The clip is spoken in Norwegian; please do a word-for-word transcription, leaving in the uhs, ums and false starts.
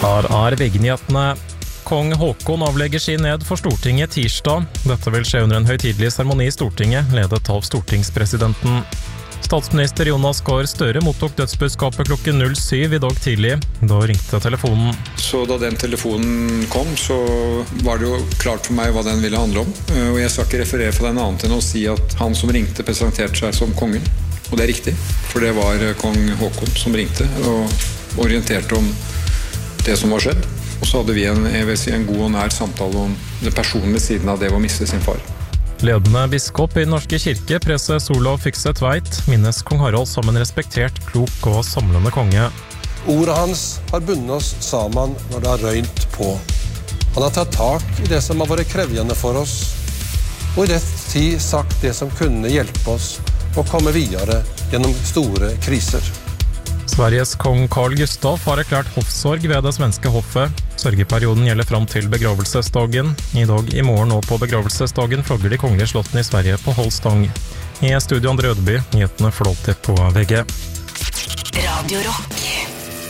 Her er VG-nyhetene. Kong Håkon avlegger sin ned for Stortinget tirsdag. Dette vil skje under en høytidelig seremoni i Stortinget, ledet av stortingspresidenten. Statsminister Jonas Gahr Støre mottok dødsbudskapet klokken null syv i dag tidlig. Da ringte telefonen. Så da den telefonen kom, så var det jo klart for meg hva den ville handle om. Og jeg skal ikke referere for den annet enn å si at han som ringte presenterte seg som kongen. Og det er riktig, for det var kong Håkon som ringte og orienterte om det som var skjedd. Og så hadde vi en, jeg vil si, en god og nær samtale om det personlige siden av det å miste sin far. Ledende biskop i Den norske kirke, preses Olav Fykse Tveit, minnes kong Harald som en respektert, klok og samlende konge. Ordet hans har bundet oss sammen når det har røynt på. Han har tatt tak i det som har vært krevjende for oss, og i rett tid sagt det som kunne hjelpe oss å komme videre gjennom store kriser. Sveriges kong Carl Gustaf har erklært hoffsorg ved det svenske hoffet. Sørgeperioden gjelder fram til begravelsesdagen. I dag, i morgen og på begravelsesdagen flagger de kongelige slottene i Sverige på halv stang. I studio Andre Ødeby, nyhetene får alltid på V G. Radio Rock.